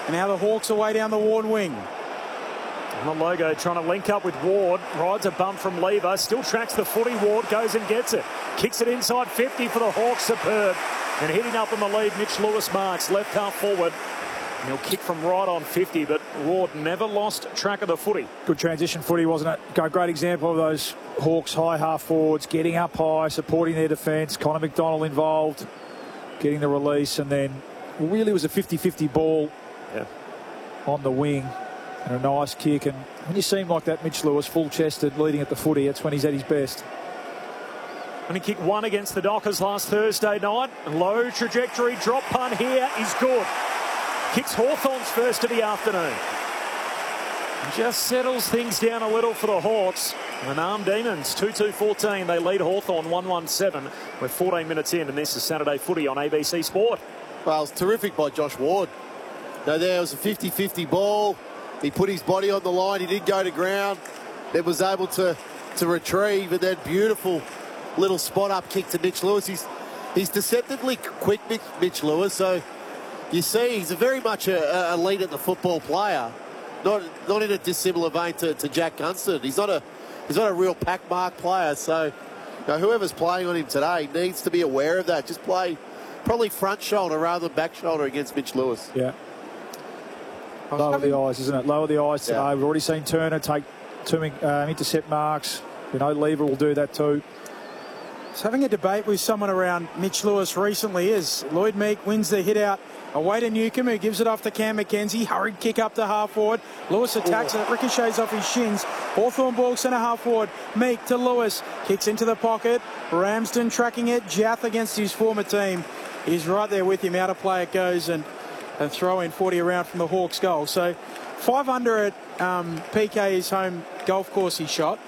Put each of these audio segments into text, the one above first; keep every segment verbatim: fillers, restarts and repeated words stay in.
And now the Hawks away down the Ward wing. And the logo trying to link up with Ward. Rides a bump from Lever. Still tracks the footy. Ward goes and gets it. Kicks it inside fifty for the Hawks. Superb. And hitting up in the lead, Mitch Lewis marks left half forward. And he'll kick from right on fifty, but Ward never lost track of the footy. Good transition footy, wasn't it? Great example of those Hawks high half forwards, getting up high, supporting their defence. Connor McDonald involved, getting the release, and then really was a fifty fifty ball yeah. on the wing. And a nice kick. And when you see him like that, Mitch Lewis, full-chested, leading at the footy, that's when he's at his best. And he kicked one against the Dockers last Thursday night. Low trajectory drop punt here is good. Kicks Hawthorn's first of the afternoon. Just settles things down a little for the Hawks. And Arm Demons, two two fourteen. They lead Hawthorn one one seven. We're fourteen minutes in, and this is Saturday Footy on A B C Sport. Well, it was terrific by Josh Ward. Now, there was a fifty fifty ball. He put his body on the line. He did go to ground. Then was able to, to retrieve. And then beautiful little spot-up kick to Mitch Lewis. He's, he's deceptively quick, Mitch, Mitch Lewis. So you see he's a very much a, a lead at the football player. Not not in a dissimilar vein to, to Jack Gunston. He's not a he's not a real pack mark player. So you know, whoever's playing on him today needs to be aware of that. Just play probably front shoulder rather than back shoulder against Mitch Lewis. Yeah. Lower having... the eyes, isn't it? Lower the eyes today. Yeah. We've already seen Turner take two uh, intercept marks. You know, Lever will do that too. I was having a debate with someone around Mitch Lewis recently as Lloyd Meek wins the hit out away to Newcomb, who gives it off to Cam McKenzie. Hurried kick up to half forward. Lewis attacks oh. it. Ricochets off his shins. Hawthorn ball centre half forward. Meek to Lewis. Kicks into the pocket. Ramsden tracking it. Jath against his former team. He's right there with him. Out of play it goes, and a throw in forty around from the Hawks goal. So five under at um, P K's home golf course he shot.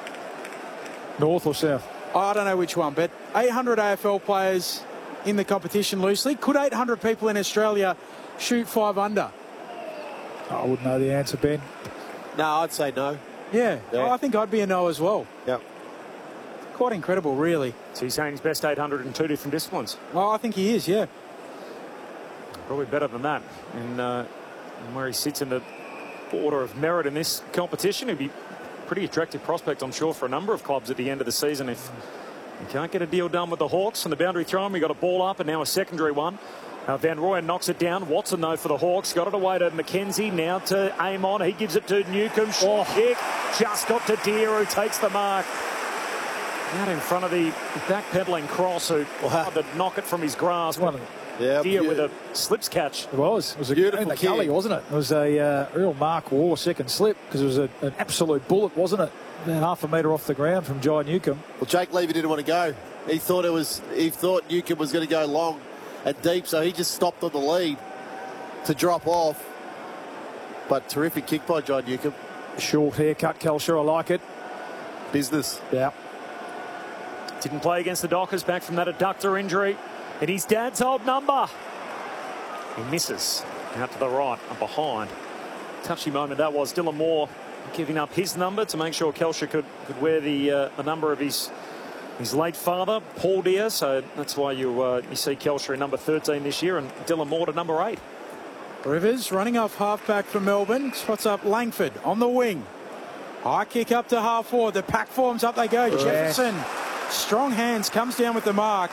North or south? I don't know which one, but eight hundred A F L players in the competition loosely. Could eight hundred people in Australia shoot five under? I wouldn't know the answer, Ben. No, I'd say no. Yeah, yeah. I think I'd be a no as well. Yeah. Quite incredible, really. So he's saying he's best eight hundred in two different disciplines? Well, I think he is, yeah. Probably better than that. And uh, where he sits in the order of merit in this competition, he'd be a pretty attractive prospect, I'm sure, for a number of clubs at the end of the season if you can't get a deal done with the Hawks. And the boundary throw, we got a ball up and now a secondary one. Uh, Van Rooyen knocks it down. Watson, though, for the Hawks. Got it away to McKenzie. Now to Amon. He gives it to Newcomb. Short oh. kick. Just got to Deer, who takes the mark. Out in front of the backpedaling Cross, who wow. tried to knock it from his grasp. One of yeah, Deer with a slips catch. It was. It was a beautiful in the kick, gully, wasn't it? It was a uh, real Mark War second slip because it was a, an absolute bullet, wasn't it? About half a metre off the ground from Jai Newcomb. Well, Jake Levy didn't want to go. He thought it was. He thought Newcomb was going to go long and deep, so he just stopped on the lead to drop off. But terrific kick by Jai Newcomb. Short haircut, Kelcher. I like it. Business. Yeah. Didn't play against the Dockers, back from that adductor injury. And his dad's old number. He misses out to the right and behind. Touchy moment that was. Dylan Moore giving up his number to make sure Kelcher could, could wear the, uh, the number of his his late father, Paul Deer. So that's why you, uh, you see Kelcher in number thirteen this year and Dylan Moore to number eight. Rivers running off halfback from Melbourne. Spots up Langford on the wing. High kick up to half forward. The pack forms up they go. Yeah. Jefferson. Strong hands, comes down with the mark.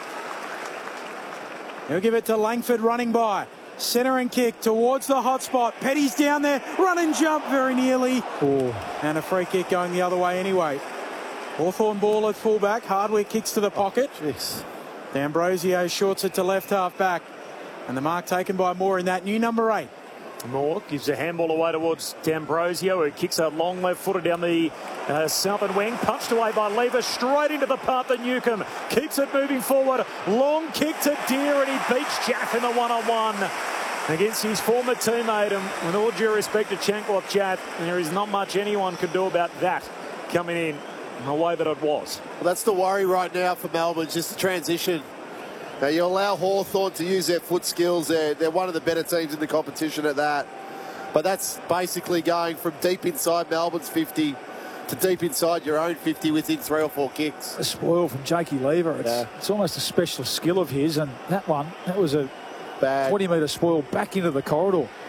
He'll give it to Langford running by. Centre and kick towards the hot spot. Petty's down there. Run and jump very nearly. Ooh. And a free kick going the other way anyway. Hawthorn ball at fullback. Hardwick kicks to the pocket. Jeez. D'Ambrosio shorts it to left half back. And the mark taken by Moore in that new number eight. Moore gives a handball away towards D'Ambrosio, who kicks a long left footer down the uh, southern wing. Punched away by Lever, straight into the path of Newcomb. Keeps it moving forward. Long kick to Deer, and he beats Jaff in the one-on-one against his former teammate. And with all due respect to Chankwath Jaff, there is not much anyone could do about that coming in the way that it was. Well, that's the worry right now for Melbourne, just the transition. Now, you allow Hawthorn to use their foot skills. They're, they're one of the better teams in the competition at that. But that's basically going from deep inside Melbourne's fifty to deep inside your own fifty within three or four kicks. A spoil from Jakey Lever. It's, yeah. it's almost a special skill of his. And that one, that was a bad twenty metre spoil back into the corridor.